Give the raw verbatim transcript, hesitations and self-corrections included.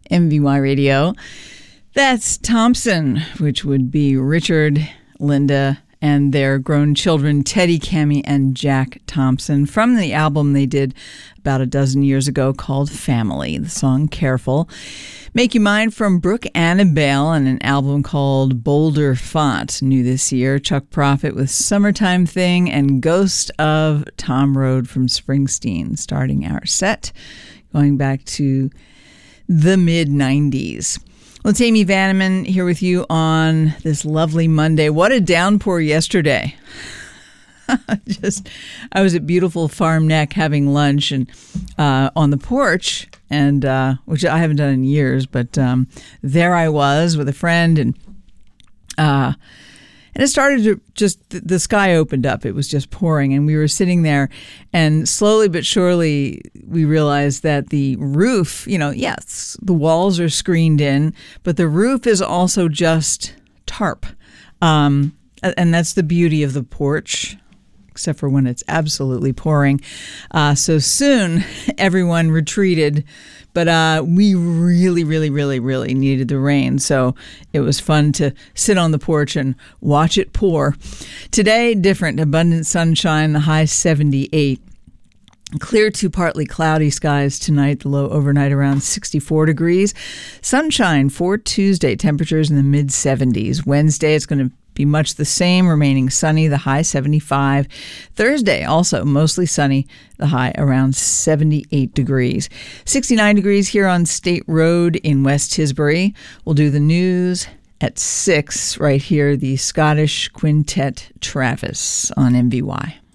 M V Y Radio. That's Thompson, which would be Richard, Linda, and their grown children, Teddy, Cammie, and Jack Thompson, from the album they did about a dozen years ago called Family, the song Careful. Make You Mine from Brooke Annabelle, and an album called Boulder Font, new this year. Chuck Prophet with Summertime Thing, and Ghost of Tom Road from Springsteen, starting our set, going back to the mid nineties. Well, it's Amy Vanneman here with you on this lovely Monday. What a downpour yesterday. Just, I was at beautiful Farm Neck having lunch and uh, on the porch, and uh, which I haven't done in years, but um, there I was with a friend, and uh, and it started to just, the sky opened up. It was just pouring, and we were sitting there, and slowly but surely we realized that the roof, you know, yes, the walls are screened in, but the roof is also just tarp. Um, and that's the beauty of the porch, except for when it's absolutely pouring. Uh, so soon everyone retreated, but uh, we really, really, really, really needed the rain. So it was fun to sit on the porch and watch it pour. Today, different, abundant sunshine, the high seventy-eight. Clear to partly cloudy skies tonight, the low overnight around sixty-four degrees. Sunshine for Tuesday, temperatures in the mid seventies. Wednesday, it's going to be much the same, remaining sunny, the high seventy-five. Thursday, also mostly sunny, the high around seventy-eight degrees. sixty-nine degrees here on State Road in West Tisbury. We'll do the news at six right here, the Scottish Quintet Travis on M V Y.